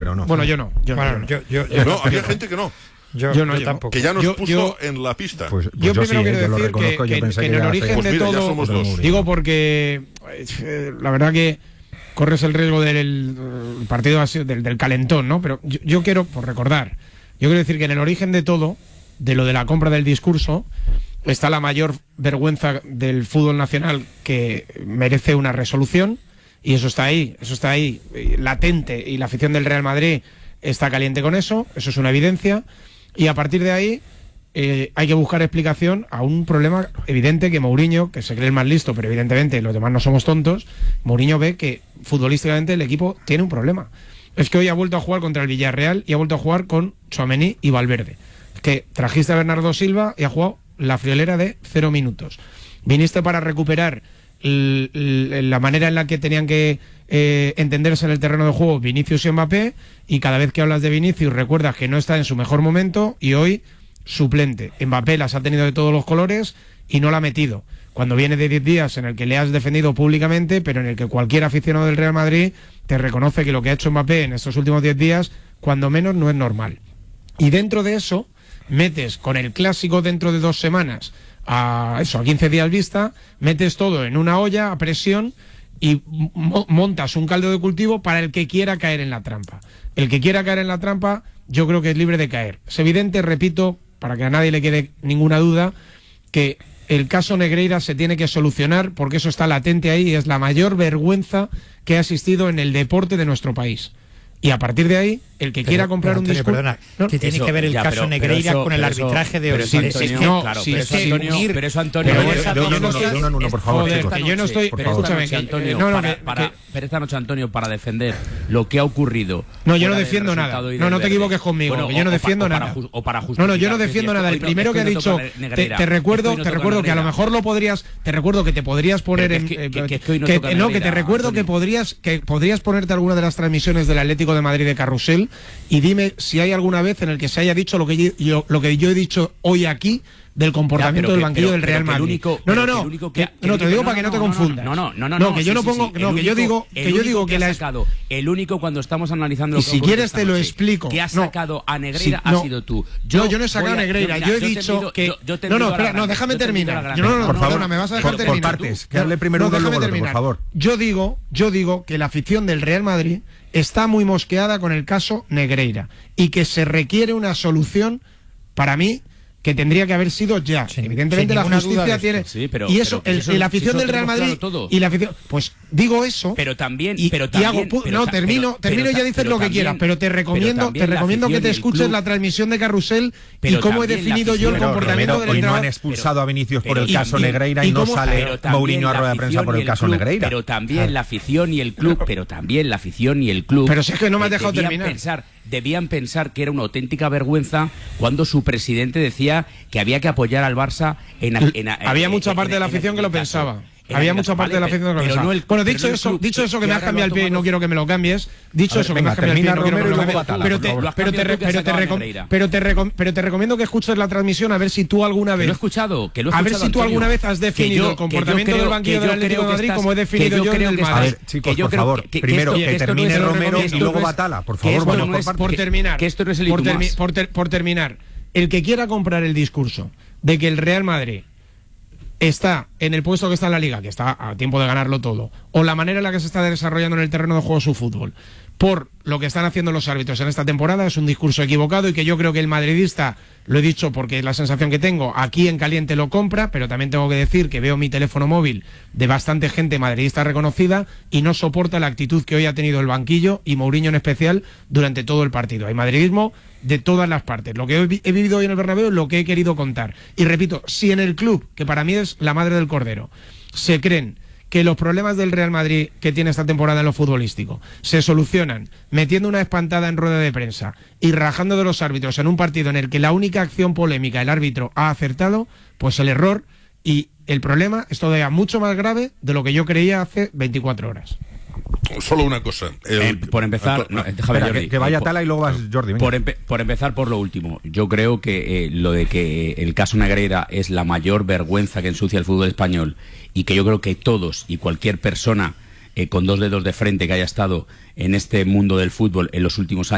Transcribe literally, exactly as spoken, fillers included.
pero no. Bueno, yo no. Yo, bueno, no, yo, yo, yo, no, yo había no. gente que no. Yo, yo no, yo yo tampoco. Que ya nos yo, puso yo, en la pista. Pues, pues yo yo primero sí, quiero yo lo decir reconozco, que, yo que, pensé que en que el ya origen Pues de mira, ya todo, somos dos. digo porque eh, la verdad que corres el riesgo del el partido así, del, del calentón, ¿no? Pero yo, yo quiero, por recordar, yo quiero decir que en el origen de todo, de lo de la compra del discurso, está la mayor vergüenza del fútbol nacional que merece una resolución, y eso está ahí, eso está ahí, latente, y la afición del Real Madrid está caliente con eso, eso es una evidencia, y a partir de ahí eh, hay que buscar explicación a un problema evidente que Mourinho, que se cree el más listo, pero evidentemente los demás no somos tontos, Mourinho ve que futbolísticamente el equipo tiene un problema. Es que hoy ha vuelto a jugar contra el Villarreal y ha vuelto a jugar con Tchouaméni y Valverde. Que trajiste a Bernardo Silva y ha jugado la friolera de cero minutos. Viniste para recuperar el, el, la manera en la que tenían que eh, entenderse en el terreno de juego Vinicius y Mbappé, y cada vez que hablas de Vinicius recuerdas que no está en su mejor momento, y hoy suplente. Mbappé las ha tenido de todos los colores y no la ha metido. Cuando viene de diez días en el que le has defendido públicamente, pero en el que cualquier aficionado del Real Madrid te reconoce que lo que ha hecho Mbappé en estos últimos diez días, cuando menos, no es normal. Y dentro de eso, metes con el clásico dentro de dos semanas, a eso, a quince días vista, metes todo en una olla a presión y mo montas un caldo de cultivo para el que quiera caer en la trampa. El que quiera caer en la trampa, yo creo que es libre de caer. Es evidente, repito, para que a nadie le quede ninguna duda, que el caso Negreira se tiene que solucionar, porque eso está latente ahí y es la mayor vergüenza que ha existido en el deporte de nuestro país. Y a partir de ahí, el que pero, quiera comprar pero, Antonio, un discurso... perdona, ¿no? ¿qué tiene Eso, que ver el ya, caso pero, Negreira pero eso, con el pero eso, arbitraje de pero hoy? eso, Antonio, Es que no, claro, si pero es eso, que Antonio, unir- pero eso, Antonio, pero pero esa- esta yo no noche- estoy- de uno en uno, por favor, Joder, chicos. que yo no estoy... Pero esta escúchame, noche, que- Antonio, no, no, para, que- para- que- pero esta noche, Antonio, para defender lo que ha ocurrido. No, yo no fuera del defiendo nada. resultado y No, del no te verde. equivoques conmigo, Bueno, que yo no o- o defiendo pa- o para nada. ju- o para No, no, yo no justificar, defiendo es nada. que El hoy no- primero es que ha hoy no dicho, toca te, Negreira. te Es que recuerdo, hoy no te toca recuerdo que a lo Negreira. mejor lo podrías, te recuerdo que te podrías poner Pero en, que es que- eh, que- que es que hoy no que- toca no, que te Negreira, recuerdo que Antonio. podrías, que podrías ponerte alguna de las transmisiones del Atlético de Madrid de Carrusel y dime si hay alguna vez en el que se haya dicho lo que yo, lo que yo he dicho hoy aquí del comportamiento Ya, pero del que- banquillo pero- del Real pero que el Madrid. único- no, pero no, que no. el único que- que- que el no, te único- digo no, para que no no, te no, confundas. No, no, no, no. No, que yo sí, no sí, pongo, sí, el no, que yo único- digo, el que yo digo único que ha la sacado, el único cuando estamos analizando Y lo que si ocurrió quieres esta te lo noche, explico. que has No. sacado a Negreira Sí, no. ha sido tú. No, yo no he sacado voy a Negreira, mira, yo he te dicho envido- que... yo- yo te no, no, envido a la espera, no, grande, déjame yo te envido a la terminar. grande. No, no, no, Por favor, perdona, me vas a dejar por- por terminar. partes, que hable primero no, uno y déjame luego el otro, por terminar. favor. Yo digo, yo digo que la afición del Real Madrid está muy mosqueada con el caso Negreira y que se requiere una solución, para mí, que tendría que haber sido ya. Sin- Evidentemente sin la ninguna duda justicia de tiene... esto. Sí, pero- y eso, pero el, eso- y la afición eso del Real tenemos Madrid... claro todo. Y la afición... Pues digo eso... Pero también, y, pero y también, hago pu- pero no, ta- termino, pero- termino pero y ya ta- dices pero lo que también- quieras, pero te pero recomiendo, también te la recomiendo que afición te y el escuches club- la transmisión de Carrusel Pero y cómo he también la definido yo el afición- comportamiento Romero, del hoy no entrenador. han expulsado a Vinicius por pero- el y- caso y- Negreira y y no cómo- sale pero también Mourinho a la rueda de prensa afición por y el caso club, Negreira. Pero también la afición y el club, pero también la afición y el club. Pero si es que no me has eh, dejado debían terminar. Pensar, debían pensar que era una auténtica vergüenza cuando su presidente decía que había que apoyar al Barça en... en- en- Había en- mucha en- parte de la en- afición en que lo el caso. pensaba. En Había el mucha caso, parte de la vale, afición que lo pero pensaba. no el- Bueno, pero dicho no el eso, club, dicho eso que me has ahora lo cambiado el pie y tomado- no quiero que me lo cambies. Dicho A ver, eso que venga, me has cambiado el pie y termina no quiero que me Romero lo y luego cambies. Batalla, Pero por te, favor. Lo has pero te, cambiado tú, que has pero te, sacado a recom- Negreira. pero te recom- pero te recomiendo que escuches la transmisión a ver si tú alguna Que vez lo he escuchado, que lo he a ver escuchado, si tú Antonio. alguna vez has Que definido yo- el que yo comportamiento creo- del banquillo que del yo Atlético creo de que Madrid estás- como he que definido yo yo el creo del que A Madrid. ver, estás- chicos, que yo por creo favor, que- que primero esto- que que esto no termine es el- Romero que y esto luego no es- Batalla, por que favor, esto vamos no por es partes. por que- terminar, que esto no es el por, Itumás. termi- por ter- por terminar, el que quiera comprar el discurso de que el Real Madrid está en el puesto que está en la Liga, que está a tiempo de ganarlo todo, o la manera en la que se está desarrollando en el terreno de juego su fútbol, por lo que están haciendo los árbitros en esta temporada, es un discurso equivocado y que yo creo que el madridista, lo he dicho porque es la sensación que tengo, aquí en caliente lo compra, pero también tengo que decir que veo mi teléfono móvil de bastante gente madridista reconocida y no soporta la actitud que hoy ha tenido el banquillo y Mourinho en especial durante todo el partido. Hay madridismo de todas las partes. Lo que he, vi- he vivido hoy en el Bernabéu es lo que he querido contar. Y repito, si en el club, que para mí es la madre del cordero, se creen que los problemas del Real Madrid que tiene esta temporada en lo futbolístico se solucionan metiendo una espantada en rueda de prensa y rajando de los árbitros en un partido en el que la única acción polémica el árbitro ha acertado, pues el error y el problema es todavía mucho más grave de lo que yo creía hace veinticuatro horas. Solo una cosa. El- Eh, por empezar, no, déjame, Espera, Jordi. que, que vaya Eh, por- Tala y luego vas Jordi. venga. Por, empe- por empezar por lo último, yo creo que eh, lo de que el caso Negreira es la mayor vergüenza que ensucia el fútbol español y que yo creo que todos y cualquier persona eh, con dos dedos de frente que haya estado en este mundo del fútbol en los últimos años